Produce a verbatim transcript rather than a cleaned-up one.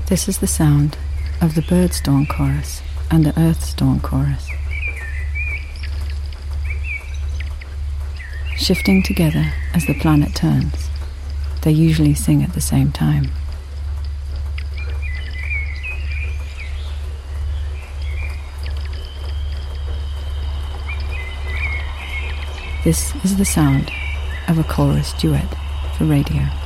This is the sound of the Bird's Dawn Chorus and the Earth's Dawn Chorus. Shifting together as the planet turns, they usually sing at the same time. This is the sound of a chorus duet for radio.